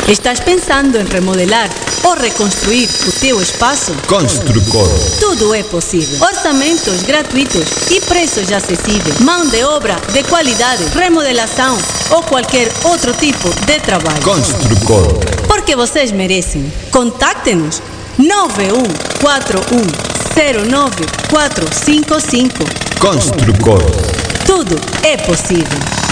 Estás pensando em remodelar ou reconstruir o teu espaço? Construcor. Tudo é possível. Orçamentos gratuitos e preços acessíveis. Mão de obra de qualidade, remodelação ou qualquer outro tipo de trabalho. Construcor. Porque vocês merecem. Contacte-nos 9141094555. Construcor. Tudo é possível.